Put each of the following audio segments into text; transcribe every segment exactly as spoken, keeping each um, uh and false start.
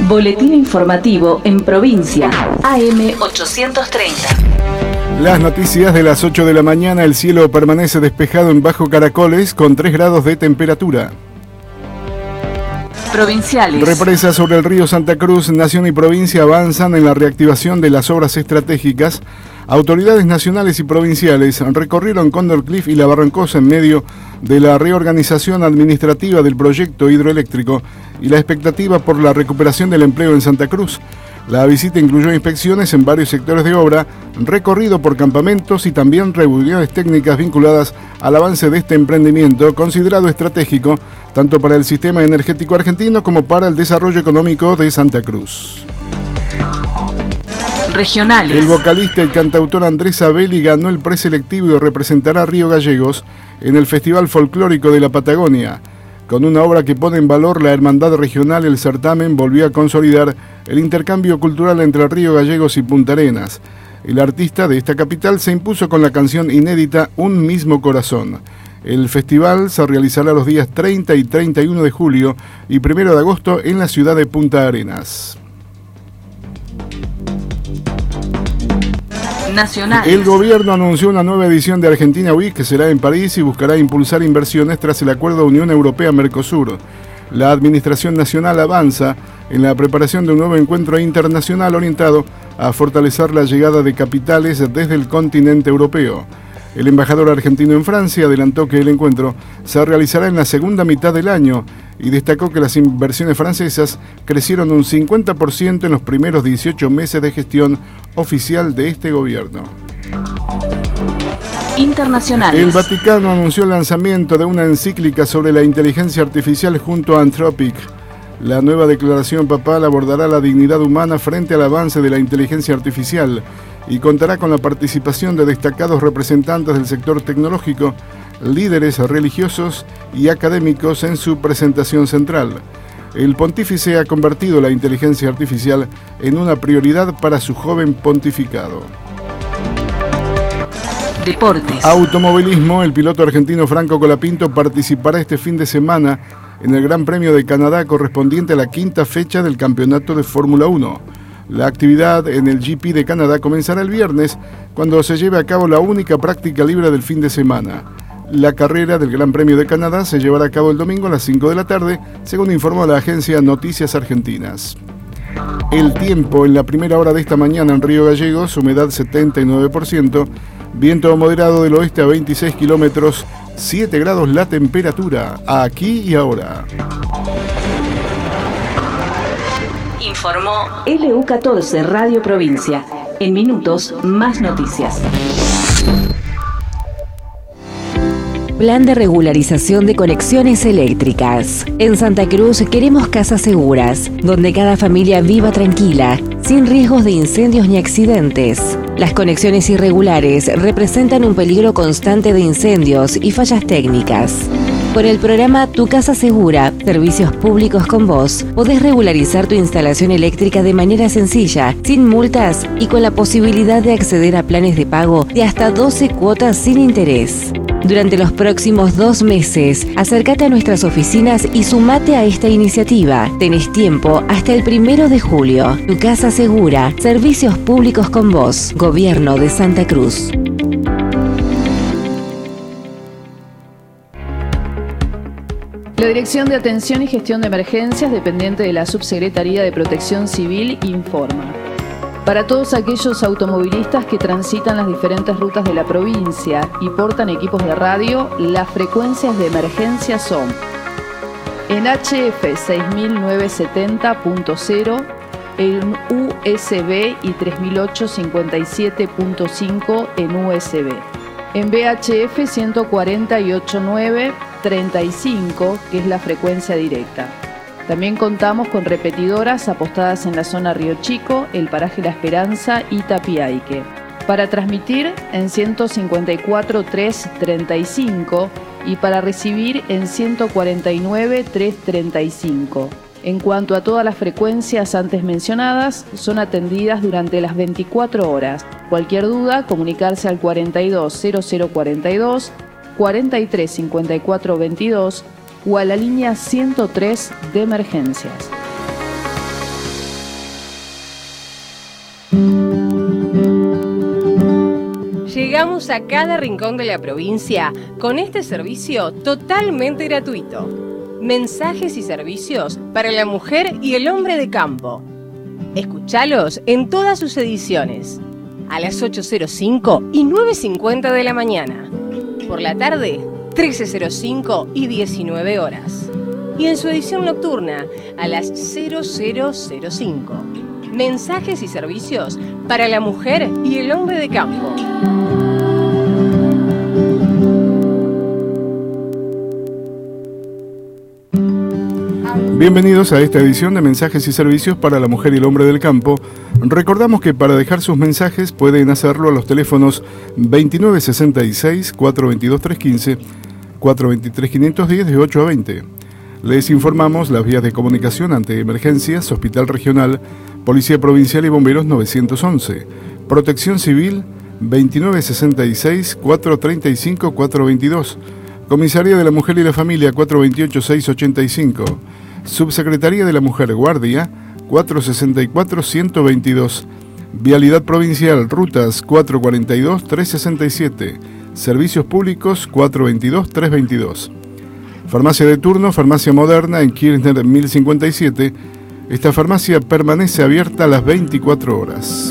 Boletín informativo en provincia. A M ochocientos treinta. Las noticias de las ocho de la mañana. El cielo permanece despejado en Bajo Caracoles con tres grados de temperatura. Provinciales. Represas sobre el río Santa Cruz. Nación y provincia avanzan en la reactivación de las obras estratégicas. Autoridades nacionales y provinciales recorrieron Cóndor Cliff y La Barrancosa en medio de la reorganización administrativa del proyecto hidroeléctrico y la expectativa por la recuperación del empleo en Santa Cruz. La visita incluyó inspecciones en varios sectores de obra, recorrido por campamentos y también reuniones técnicas vinculadas al avance de este emprendimiento considerado estratégico tanto para el sistema energético argentino como para el desarrollo económico de Santa Cruz. Regionales. El vocalista y cantautor Andrés Abelli ganó el preselectivo y representará a Río Gallegos en el Festival Folclórico de la Patagonia. Con una obra que pone en valor la hermandad regional, el certamen volvió a consolidar el intercambio cultural entre Río Gallegos y Punta Arenas. El artista de esta capital se impuso con la canción inédita Un Mismo Corazón. El festival se realizará los días treinta y treinta y uno de julio y primero de agosto en la ciudad de Punta Arenas. Nacionales. El gobierno anunció una nueva edición de Argentina Week que será en París y buscará impulsar inversiones tras el acuerdo Unión Europea-Mercosur. La Administración Nacional avanza en la preparación de un nuevo encuentro internacional orientado a fortalecer la llegada de capitales desde el continente europeo. El embajador argentino en Francia adelantó que el encuentro se realizará en la segunda mitad del año y destacó que las inversiones francesas crecieron un cincuenta por ciento en los primeros dieciocho meses de gestión oficial de este gobierno. Internacionales. El Vaticano anunció el lanzamiento de una encíclica sobre la inteligencia artificial junto a Anthropic. La nueva declaración papal abordará la dignidad humana frente al avance de la inteligencia artificial y contará con la participación de destacados representantes del sector tecnológico, líderes religiosos y académicos en su presentación central. El pontífice ha convertido la inteligencia artificial en una prioridad para su joven pontificado. Deportes. Automovilismo. El piloto argentino Franco Colapinto participará este fin de semana en el Gran Premio de Canadá correspondiente a la quinta fecha del campeonato de Fórmula uno. La actividad en el G P de Canadá comenzará el viernes, cuando se lleve a cabo la única práctica libre del fin de semana. La carrera del Gran Premio de Canadá se llevará a cabo el domingo a las cinco de la tarde, según informó la agencia Noticias Argentinas. El tiempo en la primera hora de esta mañana en Río Gallegos, humedad setenta y nueve por ciento, viento moderado del oeste a veintiséis kilómetros, siete grados la temperatura, aquí y ahora. Informó L U catorce Radio Provincia. En minutos, más noticias. Plan de regularización de conexiones eléctricas. En Santa Cruz queremos casas seguras, donde cada familia viva tranquila, sin riesgos de incendios ni accidentes. Las conexiones irregulares representan un peligro constante de incendios y fallas técnicas. Con el programa Tu Casa Segura, Servicios Públicos con Vos, podés regularizar tu instalación eléctrica de manera sencilla, sin multas y con la posibilidad de acceder a planes de pago de hasta doce cuotas sin interés. Durante los próximos dos meses, acércate a nuestras oficinas y sumate a esta iniciativa. Tenés tiempo hasta el primero de julio. Tu Casa Segura, Servicios Públicos con Vos, Gobierno de Santa Cruz. La Dirección de Atención y Gestión de Emergencias, dependiente de la Subsecretaría de Protección Civil, informa. Para todos aquellos automovilistas que transitan las diferentes rutas de la provincia y portan equipos de radio, las frecuencias de emergencia son en H F seis mil novecientos setenta punto cero, en U S B y tres mil ochocientos cincuenta y siete punto cinco en U S B. En V H F ciento cuarenta y ocho punto nueve treinta y cinco, que es la frecuencia directa. También contamos con repetidoras apostadas en la zona Río Chico, el paraje La Esperanza y Tapiaique. Para transmitir en ciento cincuenta y cuatro punto trescientos treinta y cinco y para recibir en ciento cuarenta y nueve punto trescientos treinta y cinco. En cuanto a todas las frecuencias antes mencionadas, son atendidas durante las veinticuatro horas. Cualquier duda, comunicarse al cuarenta y dos cero cero cuarenta y dos, cuarenta y tres cincuenta y cuatro veintidós o a la línea ciento tres de emergencias. Llegamos a cada rincón de la provincia con este servicio totalmente gratuito. Mensajes y servicios para la mujer y el hombre de campo. Escuchalos en todas sus ediciones, a las ocho cero cinco y nueve cincuenta de la mañana. Por la tarde, trece cero cinco y diecinueve horas. Y en su edición nocturna, a las cero cero cero cinco. Mensajes y servicios para la mujer y el hombre de campo. Bienvenidos a esta edición de Mensajes y Servicios para la Mujer y el Hombre del Campo. Recordamos que para dejar sus mensajes pueden hacerlo a los teléfonos veintinueve sesenta y seis, cuatrocientos veintidós, trescientos quince, cuatrocientos veintitrés, quinientos diez de ocho a veinte. Les informamos las vías de comunicación ante emergencias, Hospital Regional, Policía Provincial y Bomberos nueve once, Protección Civil veintinueve sesenta y seis, cuatrocientos treinta y cinco, cuatrocientos veintidós, Comisaría de la Mujer y la Familia cuatrocientos veintiocho, seiscientos ochenta y cinco, Subsecretaría de la Mujer Guardia cuatrocientos sesenta y cuatro, ciento veintidós, Vialidad Provincial Rutas cuatrocientos cuarenta y dos, trescientos sesenta y siete, Servicios Públicos cuatrocientos veintidós, trescientos veintidós. Farmacia de turno, Farmacia Moderna en Kirchner mil cincuenta y siete. Esta farmacia permanece abierta a las veinticuatro horas.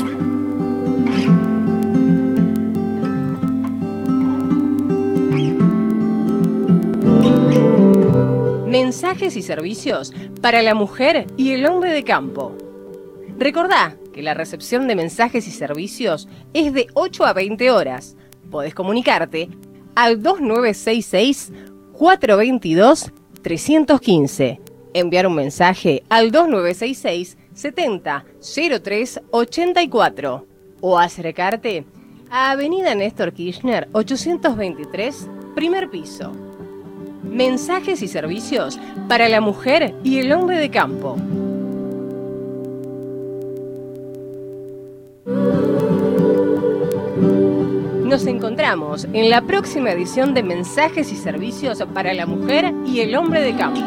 Mensajes y servicios para la mujer y el hombre de campo. Recordá que la recepción de mensajes y servicios es de ocho a veinte horas. Podés comunicarte al dos nueve seis seis, cuatrocientos veintidós, trescientos quince. Enviar un mensaje al dos nueve seis seis, setenta, cero tres, ochenta y cuatro. O acercarte a Avenida Néstor Kirchner ochocientos veintitrés, primer piso. Mensajes y servicios para la mujer y el hombre de campo. Nos encontramos en la próxima edición de Mensajes y Servicios para la Mujer y el Hombre de Campo.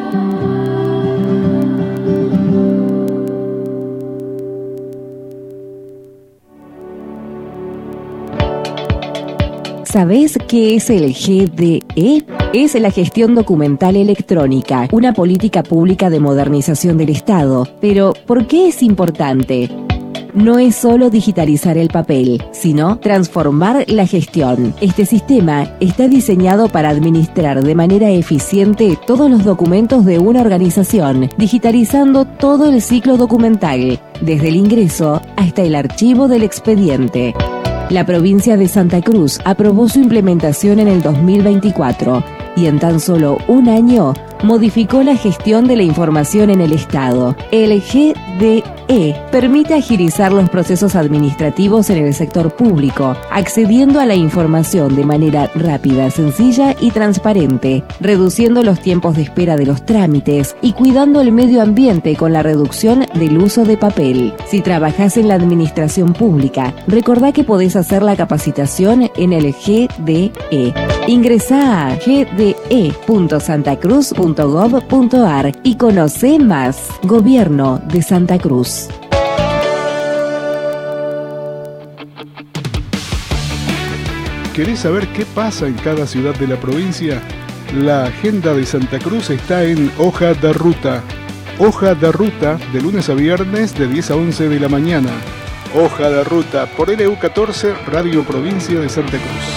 ¿Sabés qué es el G D E? Es la gestión documental electrónica, una política pública de modernización del Estado. Pero, ¿por qué es importante? No es solo digitalizar el papel, sino transformar la gestión. Este sistema está diseñado para administrar de manera eficiente todos los documentos de una organización, digitalizando todo el ciclo documental, desde el ingreso hasta el archivo del expediente. La provincia de Santa Cruz aprobó su implementación en el dos mil veinticuatro y en tan solo un año modificó la gestión de la información en el Estado. El G D E permite agilizar los procesos administrativos en el sector público, accediendo a la información de manera rápida, sencilla y transparente, reduciendo los tiempos de espera de los trámites y cuidando el medio ambiente con la reducción del uso de papel. Si trabajás en la administración pública, recordá que podés hacer la capacitación en el G D E. Ingresá a g d e punto santa cruz punto gov punto a r y conocé más. Gobierno de Santa Cruz. ¿Querés saber qué pasa en cada ciudad de la provincia? La agenda de Santa Cruz está en Hoja de Ruta. Hoja de Ruta, de lunes a viernes de diez a once de la mañana. Hoja de Ruta, por L U catorce, Radio Provincia de Santa Cruz.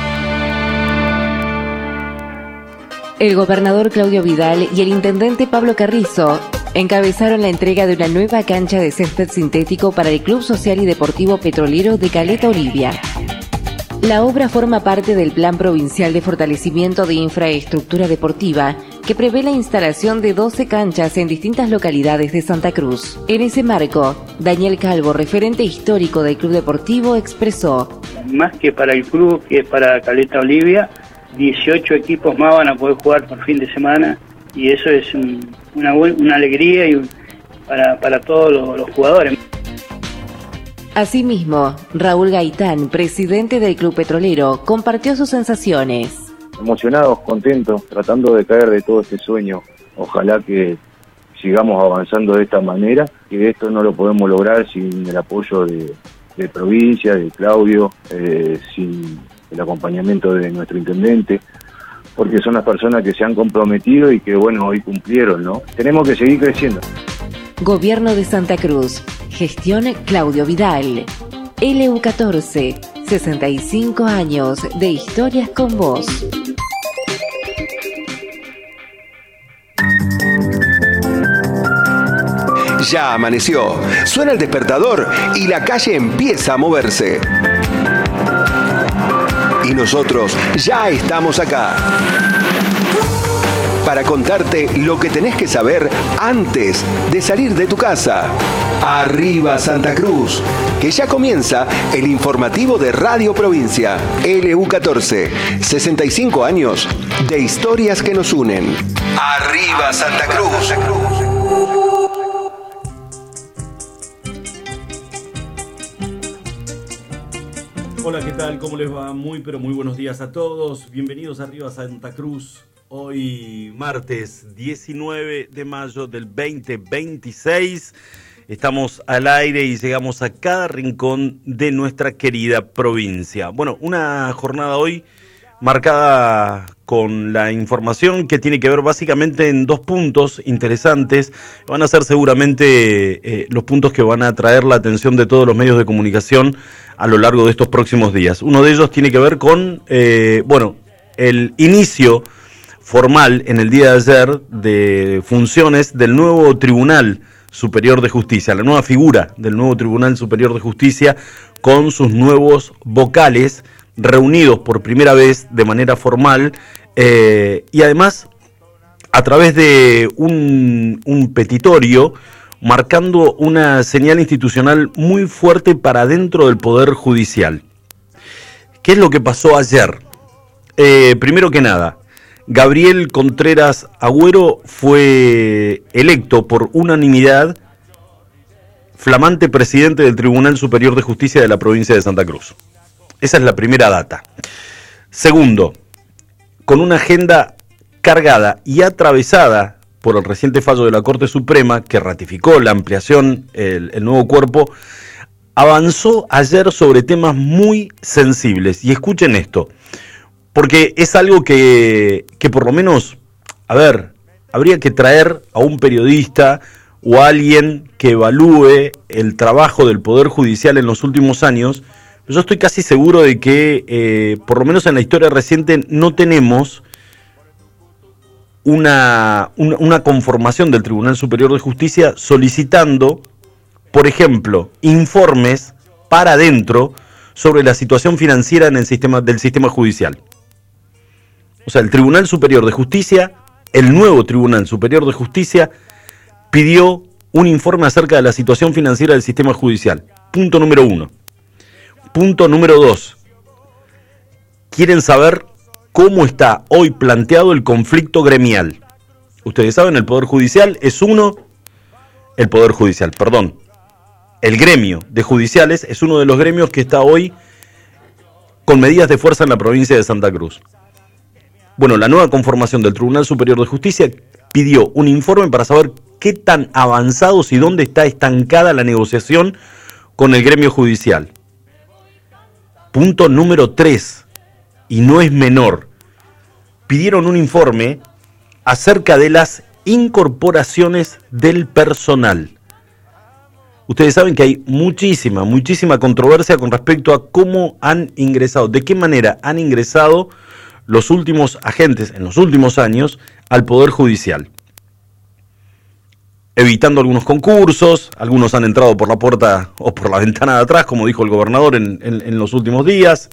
El gobernador Claudio Vidal y el intendente Pablo Carrizo encabezaron la entrega de una nueva cancha de césped sintético para el Club Social y Deportivo Petrolero de Caleta Olivia. La obra forma parte del Plan Provincial de Fortalecimiento de Infraestructura Deportiva, que prevé la instalación de doce canchas en distintas localidades de Santa Cruz. En ese marco, Daniel Calvo, referente histórico del Club Deportivo, expresó: más que para el club, que es para Caleta Olivia, dieciocho equipos más van a poder jugar por fin de semana, y eso es un, una, una alegría y un, para, para todos los, los jugadores. Asimismo, Raúl Gaitán, presidente del Club Petrolero, compartió sus sensaciones. Emocionados, contentos, tratando de caer de todo este sueño. Ojalá que sigamos avanzando de esta manera, que esto no lo podemos lograr sin el apoyo de, de provincia, de Claudio, eh, sin, el acompañamiento de nuestro intendente, porque son las personas que se han comprometido y que, bueno, hoy cumplieron, ¿no? Tenemos que seguir creciendo. Gobierno de Santa Cruz. Gestión Claudio Vidal. L U catorce. sesenta y cinco años de historias con vos. Ya amaneció, suena el despertador y la calle empieza a moverse. Y nosotros ya estamos acá para contarte lo que tenés que saber antes de salir de tu casa. Arriba Santa Cruz, que ya comienza el informativo de Radio Provincia. L U catorce, sesenta y cinco años de historias que nos unen. Arriba Santa Cruz. Hola, ¿qué tal? ¿Cómo les va? Muy, pero muy buenos días a todos. Bienvenidos a Arriba Santa Cruz. Hoy, martes diecinueve de mayo del veinte veintiséis. Estamos al aire y llegamos a cada rincón de nuestra querida provincia. Bueno, una jornada hoy marcada con la información que tiene que ver básicamente en dos puntos interesantes. Van a ser seguramente eh, los puntos que van a atraer la atención de todos los medios de comunicación a lo largo de estos próximos días. Uno de ellos tiene que ver con, eh, bueno, el inicio formal en el día de ayer de funciones del nuevo Tribunal Superior de Justicia, la nueva figura del nuevo Tribunal Superior de Justicia con sus nuevos vocales reunidos por primera vez de manera formal eh, y además a través de un, un petitorio marcando una señal institucional muy fuerte para dentro del Poder Judicial. ¿Qué es lo que pasó ayer? Eh, primero que nada, Gabriel Contreras Agüero fue electo por unanimidad flamante presidente del Tribunal Superior de Justicia de la provincia de Santa Cruz. Esa es la primera data. Segundo, con una agenda cargada y atravesada por el reciente fallo de la Corte Suprema que ratificó la ampliación, el, el nuevo cuerpo, avanzó ayer sobre temas muy sensibles. Y escuchen esto, porque es algo que, que por lo menos, a ver, habría que traer a un periodista o a alguien que evalúe el trabajo del Poder Judicial en los últimos años. Yo estoy casi seguro de que, eh, por lo menos en la historia reciente, no tenemos una, una, una conformación del Tribunal Superior de Justicia solicitando, por ejemplo, informes para adentro sobre la situación financiera en el sistema del sistema judicial. O sea, el Tribunal Superior de Justicia, el nuevo Tribunal Superior de Justicia, pidió un informe acerca de la situación financiera del sistema judicial. Punto número uno. Punto número dos. Quieren saber cómo está hoy planteado el conflicto gremial. Ustedes saben, el Poder Judicial es uno... El Poder Judicial, perdón. El gremio de judiciales es uno de los gremios que está hoy con medidas de fuerza en la provincia de Santa Cruz. Bueno, la nueva conformación del Tribunal Superior de Justicia pidió un informe para saber qué tan avanzados y dónde está estancada la negociación con el gremio judicial. Punto número tres, y no es menor, pidieron un informe acerca de las incorporaciones del personal. Ustedes saben que hay muchísima, muchísima controversia con respecto a cómo han ingresado, de qué manera han ingresado los últimos agentes en los últimos años al Poder Judicial. Evitando algunos concursos, algunos han entrado por la puerta o por la ventana de atrás, como dijo el gobernador en, en, en los últimos días.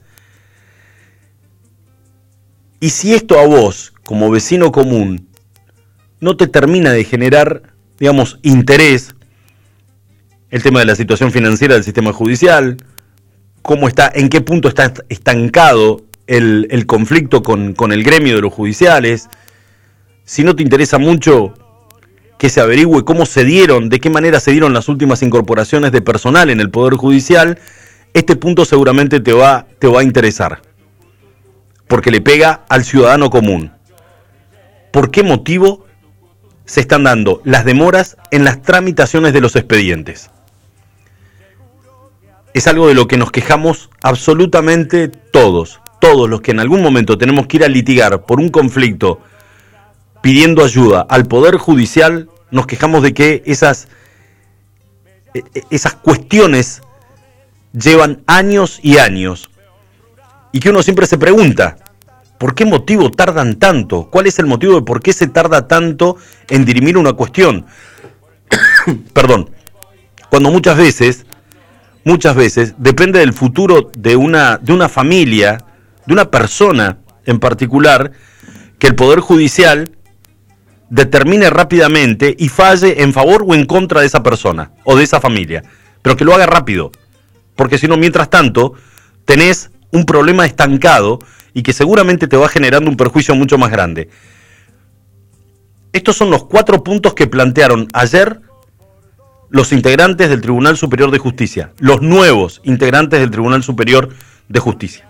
Y si esto a vos, como vecino común, no te termina de generar, digamos, interés, el tema de la situación financiera del sistema judicial, cómo está, en qué punto está estancado el, el conflicto con, con el gremio de los judiciales, si no te interesa mucho que se averigüe cómo se dieron, de qué manera se dieron las últimas incorporaciones de personal en el Poder Judicial, este punto seguramente te va, te va a interesar, porque le pega al ciudadano común. ¿Por qué motivo se están dando las demoras en las tramitaciones de los expedientes? Es algo de lo que nos quejamos absolutamente todos. todos los que en algún momento tenemos que ir a litigar por un conflicto pidiendo ayuda al Poder Judicial, nos quejamos de que esas, esas cuestiones llevan años y años. Y que uno siempre se pregunta, ¿por qué motivo tardan tanto? ¿Cuál es el motivo de por qué se tarda tanto en dirimir una cuestión? Perdón. Cuando muchas veces, muchas veces, depende del futuro de una, de una familia, de una persona en particular, que el Poder Judicial determine rápidamente y falle en favor o en contra de esa persona o de esa familia. Pero que lo haga rápido, porque si no, mientras tanto, tenés un problema estancado y que seguramente te va generando un perjuicio mucho más grande. Estos son los cuatro puntos que plantearon ayer los integrantes del Tribunal Superior de Justicia, los nuevos integrantes del Tribunal Superior de Justicia.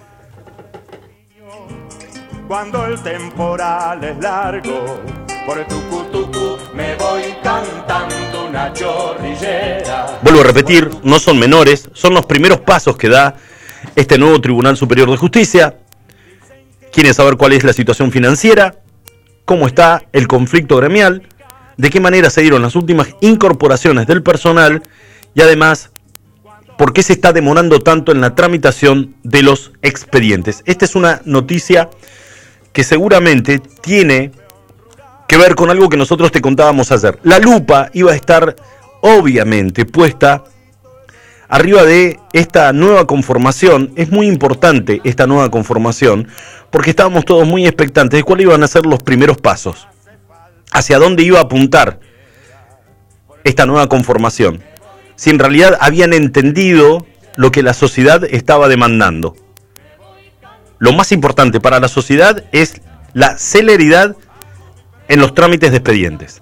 Cuando el temporal es largo, por tucu tucu me voy cantando una chorrillera. Vuelvo a repetir, no son menores, son los primeros pasos que da este nuevo Tribunal Superior de Justicia. Quieren saber cuál es la situación financiera, cómo está el conflicto gremial, de qué manera se dieron las últimas incorporaciones del personal y además por qué se está demorando tanto en la tramitación de los expedientes. Esta es una noticia que seguramente tiene que ver con algo que nosotros te contábamos ayer. La lupa iba a estar obviamente puesta arriba de esta nueva conformación. Es muy importante esta nueva conformación porque estábamos todos muy expectantes de cuáles iban a ser los primeros pasos, hacia dónde iba a apuntar esta nueva conformación, si en realidad habían entendido lo que la sociedad estaba demandando. Lo más importante para la sociedad es la celeridad en los trámites de expedientes.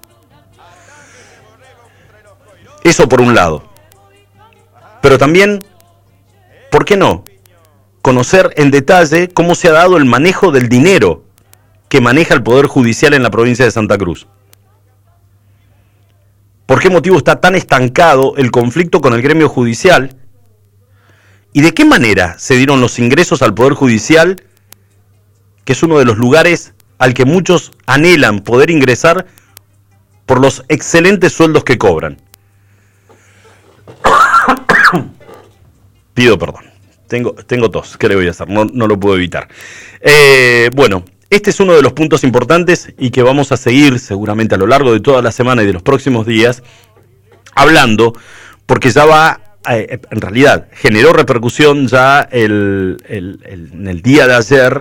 Eso por un lado. Pero también, ¿por qué no?, conocer en detalle cómo se ha dado el manejo del dinero que maneja el Poder Judicial en la provincia de Santa Cruz. ¿Por qué motivo está tan estancado el conflicto con el gremio judicial? ¿Y de qué manera se dieron los ingresos al Poder Judicial, que es uno de los lugares al que muchos anhelan poder ingresar por los excelentes sueldos que cobran? Pido perdón, tengo, tengo tos, ¿qué le voy a hacer? No, no lo puedo evitar. Eh, bueno, este es uno de los puntos importantes y que vamos a seguir seguramente a lo largo de toda la semana y de los próximos días hablando, porque ya va, eh, en realidad generó repercusión ya el, el, el, en el día de ayer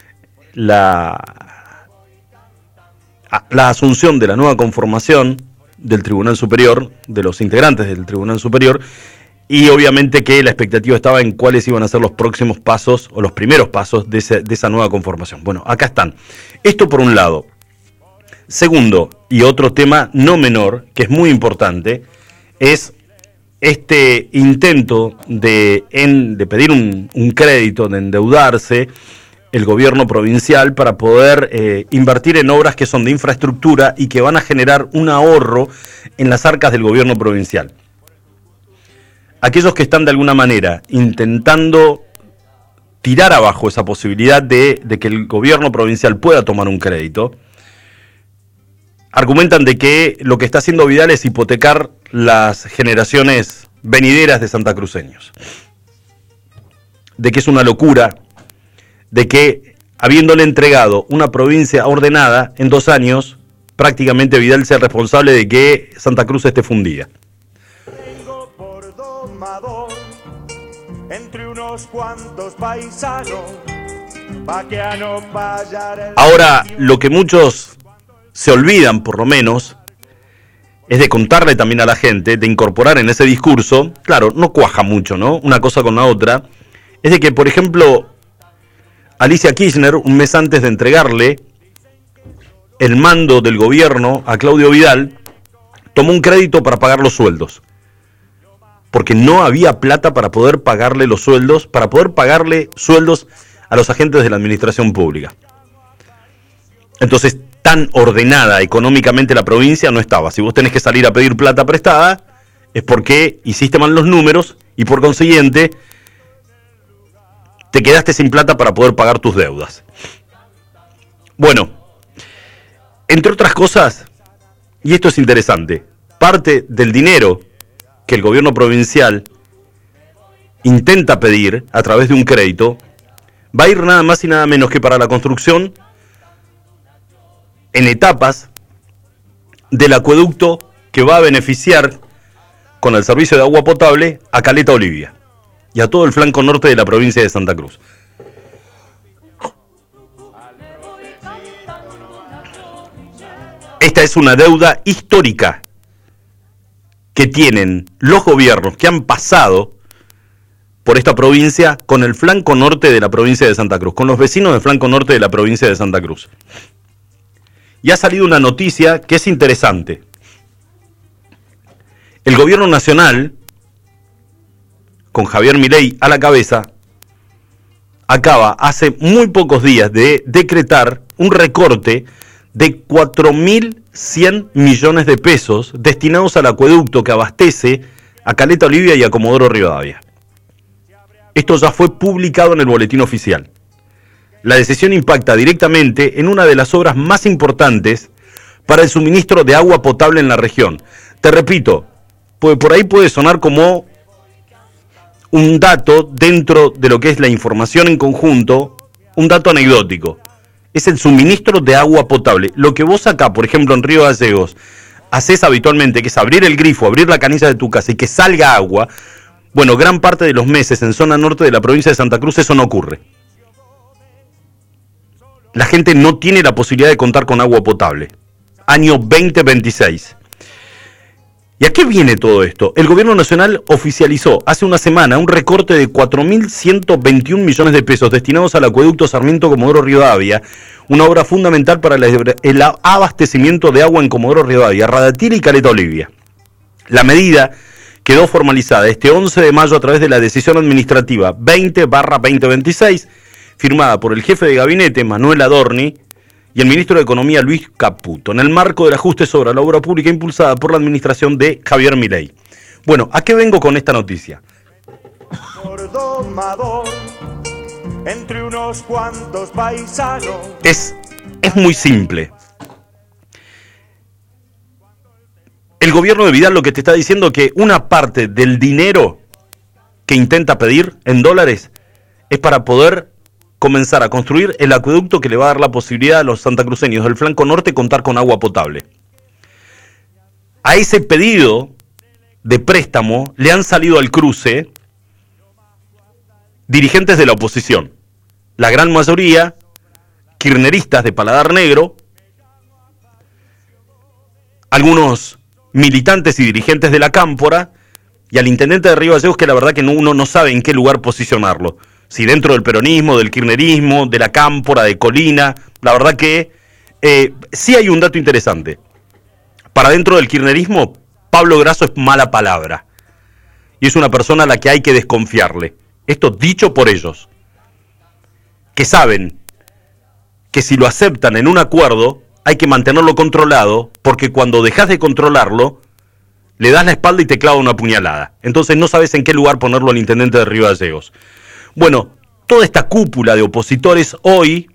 la, la asunción de la nueva conformación del Tribunal Superior, de los integrantes del Tribunal Superior, y obviamente que la expectativa estaba en cuáles iban a ser los próximos pasos o los primeros pasos de, ese, de esa nueva conformación. Bueno, acá están. Esto por un lado. Segundo, y otro tema no menor, que es muy importante, es este intento de, en, de pedir un, un crédito, de endeudarse el gobierno provincial para poder eh, invertir en obras que son de infraestructura y que van a generar un ahorro en las arcas del gobierno provincial. Aquellos que están de alguna manera intentando tirar abajo esa posibilidad de, de que el gobierno provincial pueda tomar un crédito, argumentan de que lo que está haciendo Vidal es hipotecar las generaciones venideras de santacruceños, de que es una locura, de que habiéndole entregado una provincia ordenada en dos años, prácticamente Vidal sea responsable de que Santa Cruz esté fundida. Entre unos cuantos paisanos, pa' que a no fallar el... Ahora, lo que muchos se olvidan, por lo menos, es de contarle también a la gente, de incorporar en ese discurso, claro, no cuaja mucho, ¿no?, una cosa con la otra, es de que, por ejemplo, Alicia Kirchner, un mes antes de entregarle el mando del gobierno a Claudio Vidal, tomó un crédito para pagar los sueldos. Porque no había plata para poder pagarle los sueldos, para poder pagarle sueldos a los agentes de la administración pública. Entonces, tan ordenada económicamente la provincia no estaba. Si vos tenés que salir a pedir plata prestada, es porque hiciste mal los números y por consiguiente te quedaste sin plata para poder pagar tus deudas. Bueno, entre otras cosas, y esto es interesante, parte del dinero que el gobierno provincial intenta pedir a través de un crédito va a ir nada más y nada menos que para la construcción en etapas del acueducto que va a beneficiar con el servicio de agua potable a Caleta Olivia y a todo el flanco norte de la provincia de Santa Cruz. Esta es una deuda histórica que tienen los gobiernos que han pasado por esta provincia con el flanco norte de la provincia de Santa Cruz, con los vecinos del flanco norte de la provincia de Santa Cruz. Y ha salido una noticia que es interesante. El gobierno nacional, con Javier Milei a la cabeza, acaba hace muy pocos días de decretar un recorte de cuatro mil cien millones de pesos destinados al acueducto que abastece a Caleta Olivia y a Comodoro Rivadavia. Esto ya fue publicado en el boletín oficial. La decisión impacta directamente en una de las obras más importantes para el suministro de agua potable en la región. Te repito, pues por ahí puede sonar como un dato dentro de lo que es la información en conjunto, un dato anecdótico. Es el suministro de agua potable. Lo que vos acá, por ejemplo, en Río Gallegos, haces habitualmente, que es abrir el grifo, abrir la canilla de tu casa y que salga agua. Bueno, gran parte de los meses en zona norte de la provincia de Santa Cruz eso no ocurre. La gente no tiene la posibilidad de contar con agua potable. Año veinte veintiséis. ¿Y a qué viene todo esto? El gobierno nacional oficializó hace una semana un recorte de cuatro mil ciento veintiún millones de pesos destinados al acueducto Sarmiento Comodoro Rivadavia, una obra fundamental para el abastecimiento de agua en Comodoro Rivadavia, Radatira y Caleta Olivia. La medida quedó formalizada este once de mayo a través de la decisión administrativa veinte barra veinte veintiséis, firmada por el jefe de gabinete, Manuel Adorni, y el ministro de Economía, Luis Caputo, en el marco del ajuste sobre la obra pública impulsada por la administración de Javier Milei. Bueno, ¿a qué vengo con esta noticia? Por domador, entre unos cuantos paisanos. Es, es muy simple. El gobierno de Vidal lo que te está diciendo es que una parte del dinero que intenta pedir en dólares es para poder comenzar a construir el acueducto que le va a dar la posibilidad a los santacruceños del flanco norte contar con agua potable. A ese pedido de préstamo le han salido al cruce dirigentes de la oposición, la gran mayoría kirchneristas de paladar negro, algunos militantes y dirigentes de la Cámpora, y al intendente de Río Gallegos, que la verdad que uno no sabe en qué lugar posicionarlo. Si dentro del peronismo, del kirchnerismo, de la Cámpora, de Colina. La verdad que eh, sí hay un dato interesante. Para dentro del kirchnerismo, Pablo Grasso es mala palabra. Y es una persona a la que hay que desconfiarle. Esto dicho por ellos. Que saben que si lo aceptan en un acuerdo, hay que mantenerlo controlado, porque cuando dejas de controlarlo, le das la espalda y te clava una puñalada. Entonces no sabes en qué lugar ponerlo al intendente de Río Gallegos. Bueno, toda esta cúpula de opositores hoy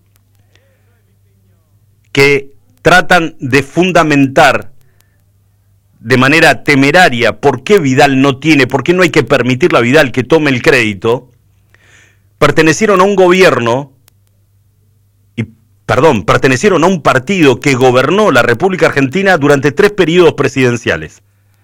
que tratan de fundamentar de manera temeraria por qué Vidal no tiene, por qué no hay que permitirle a Vidal que tome el crédito, pertenecieron a un gobierno, y perdón, pertenecieron a un partido que gobernó la República Argentina durante tres periodos presidenciales.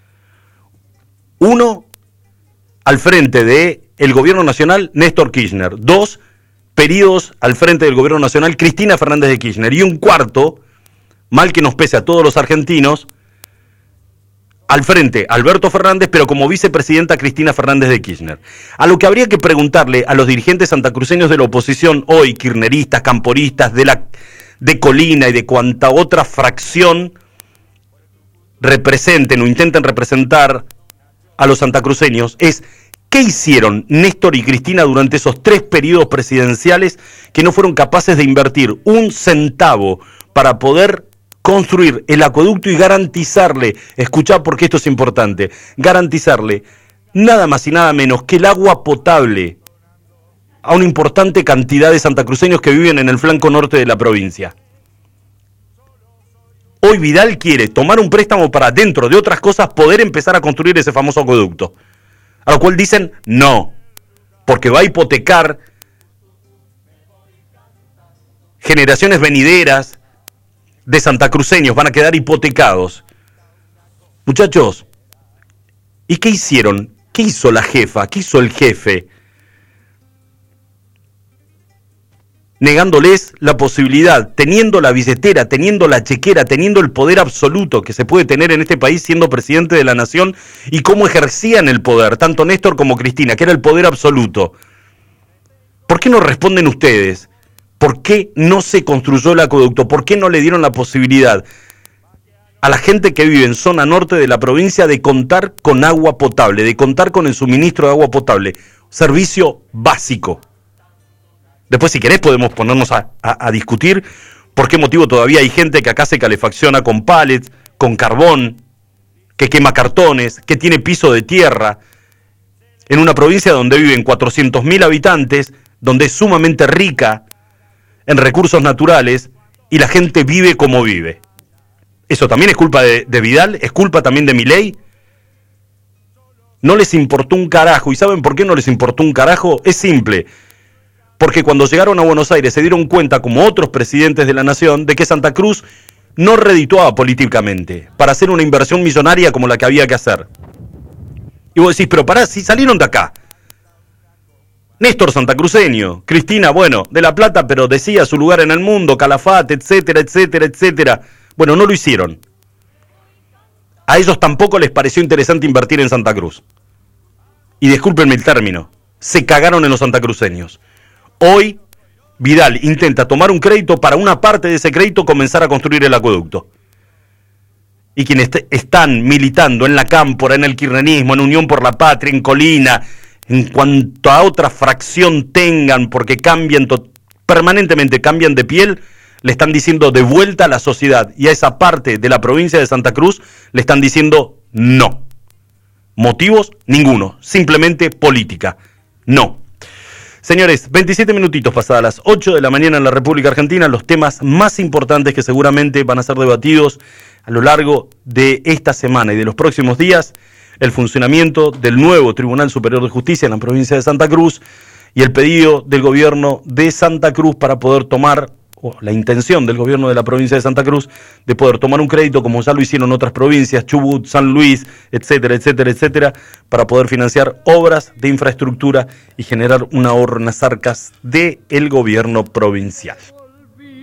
Uno, al frente de el gobierno nacional, Néstor Kirchner. Dos periodos al frente del gobierno nacional, Cristina Fernández de Kirchner. Y un cuarto, mal que nos pese a todos los argentinos, al frente Alberto Fernández, pero como vicepresidenta Cristina Fernández de Kirchner. A lo que habría que preguntarle a los dirigentes santacruceños de la oposición hoy, kirchneristas, camporistas, de, la, de Colina y de cuanta otra fracción representen o intenten representar a los santacruceños, es ¿qué hicieron Néstor y Cristina durante esos tres periodos presidenciales que no fueron capaces de invertir un centavo para poder construir el acueducto y garantizarle, escuchá porque esto es importante, garantizarle nada más y nada menos que el agua potable a una importante cantidad de santacruceños que viven en el flanco norte de la provincia. Hoy Vidal quiere tomar un préstamo para, dentro de otras cosas, poder empezar a construir ese famoso acueducto. A lo cual dicen no, porque va a hipotecar generaciones venideras de santacruceños, van a quedar hipotecados. Muchachos, ¿y qué hicieron? ¿Qué hizo la jefa? ¿Qué hizo el jefe? Negándoles la posibilidad, teniendo la billetera, teniendo la chequera, teniendo el poder absoluto que se puede tener en este país siendo presidente de la nación, y cómo ejercían el poder, tanto Néstor como Cristina, que era el poder absoluto. ¿Por qué no responden ustedes? ¿Por qué no se construyó el acueducto? ¿Por qué no le dieron la posibilidad a la gente que vive en zona norte de la provincia de contar con agua potable, de contar con el suministro de agua potable? Servicio básico. Después, si querés, podemos ponernos a, a, a discutir por qué motivo todavía hay gente que acá se calefacciona con pallets, con carbón, que quema cartones, que tiene piso de tierra, en una provincia donde viven cuatrocientos mil habitantes, donde es sumamente rica en recursos naturales, y la gente vive como vive. ¿Eso también es culpa de, de Vidal? ¿Es culpa también de Milei? No les importó un carajo. ¿Y saben por qué no les importó un carajo? Es simple. Porque cuando llegaron a Buenos Aires se dieron cuenta, como otros presidentes de la nación, de que Santa Cruz no redituaba políticamente para hacer una inversión millonaria como la que había que hacer. Y vos decís, pero pará, si salieron de acá. Néstor santacruceño, Cristina, bueno, de La Plata, pero decía su lugar en el mundo, Calafate, etcétera, etcétera, etcétera. Bueno, no lo hicieron. A ellos tampoco les pareció interesante invertir en Santa Cruz. Y discúlpenme el término, se cagaron en los santacruceños. Hoy, Vidal intenta tomar un crédito para una parte de ese crédito comenzar a construir el acueducto. Y quienes est- están militando en la Cámpora, en el kirchnerismo, en Unión por la Patria, en Colina, en cuanto a otra fracción tengan, porque cambian to- permanentemente, cambian de piel, le están diciendo de vuelta a la sociedad, y a esa parte de la provincia de Santa Cruz le están diciendo no. Motivos, ninguno, simplemente política. No. Señores, veintisiete minutitos pasadas las ocho de la mañana en la República Argentina, los temas más importantes que seguramente van a ser debatidos a lo largo de esta semana y de los próximos días: el funcionamiento del nuevo Tribunal Superior de Justicia en la provincia de Santa Cruz y el pedido del gobierno de Santa Cruz para poder tomar, o la intención del gobierno de la provincia de Santa Cruz, de poder tomar un crédito como ya lo hicieron otras provincias, Chubut, San Luis, etcétera, etcétera, etcétera, para poder financiar obras de infraestructura y generar un ahorro en las arcas del gobierno provincial.